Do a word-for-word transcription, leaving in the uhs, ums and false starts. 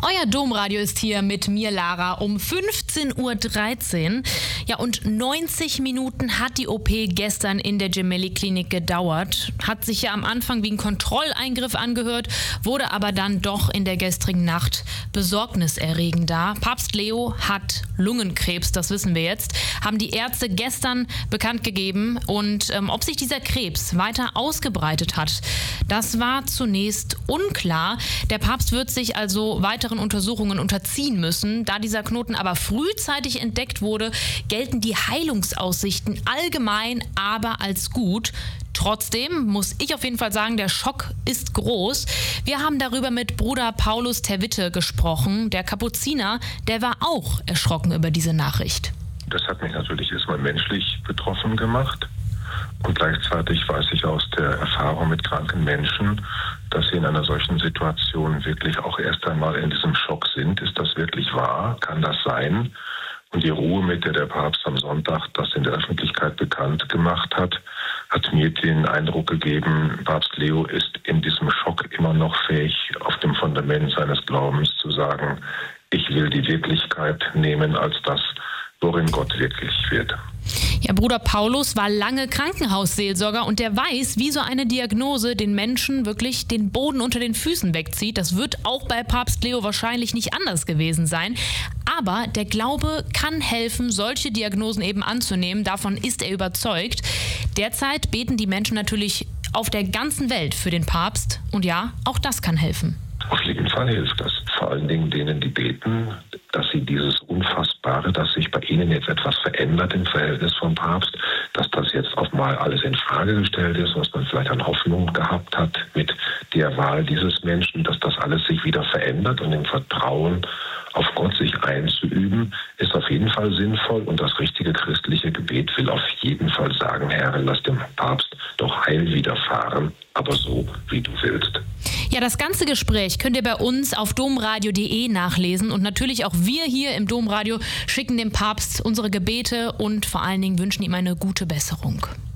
Euer Domradio ist hier mit mir, Lara, um fünfzehn Uhr dreizehn. Ja, und neunzig Minuten hat die O P gestern in der Gemelli-Klinik gedauert. Hat sich ja am Anfang wie ein Kontrolleingriff angehört, wurde aber dann doch in der gestrigen Nacht besorgniserregender. Papst Leo hat Lungenkrebs, das wissen wir jetzt, haben die Ärzte gestern bekannt gegeben. Und ähm, ob sich dieser Krebs weiter ausgebreitet hat, das war zunächst unklar. Der Papst wird sich also weiteren Untersuchungen unterziehen müssen. Da dieser Knoten aber frühzeitig entdeckt wurde, gelten die Heilungsaussichten allgemein aber als gut. Trotzdem muss ich auf jeden Fall sagen, der Schock ist groß. Wir haben darüber mit Bruder Paulus Terwitte gesprochen. Der Kapuziner, der war auch erschrocken über diese Nachricht. Das hat mich natürlich erstmal menschlich betroffen gemacht. Und gleichzeitig weiß ich aus der Erfahrung mit kranken Menschen, dass sie in einer solchen Situation wirklich auch erst einmal in diesem Schock sind. Ist das wirklich wahr? Kann das sein? Und die Ruhe, mit der der Papst am Sonntag das in der Öffentlichkeit bekannt gemacht hat, hat mir den Eindruck gegeben, Papst Leo ist in diesem Schock immer noch fähig, auf dem Fundament seines Glaubens zu sagen, ich will die Wirklichkeit nehmen als das, worin Gott wirklich wird. Ja, Bruder Paulus war lange Krankenhausseelsorger und der weiß, wie so eine Diagnose den Menschen wirklich den Boden unter den Füßen wegzieht. Das wird auch bei Papst Leo wahrscheinlich nicht anders gewesen sein. Aber der Glaube kann helfen, solche Diagnosen eben anzunehmen. Davon ist er überzeugt. Derzeit beten die Menschen natürlich auf der ganzen Welt für den Papst. Und ja, auch das kann helfen. Auf jeden Fall hilft das. Vor allen Dingen denen, die beten, dass sie dieses Unfassbare, dass sich bei ihnen jetzt etwas verändert im Verhältnis vom Papst, dass das jetzt auch mal alles in Frage gestellt ist, was man vielleicht an Hoffnung gehabt hat mit der Wahl dieses Menschen, dass das alles sich wieder verändert und im Vertrauen auf Gott sich einzuüben, ist auf jeden Fall sinnvoll und das richtige christliche Gebet will auf jeden Fall sagen, Herr, lass dem Papst doch Heil widerfahren, aber so, wie du willst. Ja, das ganze Gespräch könnt ihr bei uns auf domradio punkt de nachlesen und natürlich auch wir hier im Domradio schicken dem Papst unsere Gebete und vor allen Dingen wünschen ihm eine gute Besserung.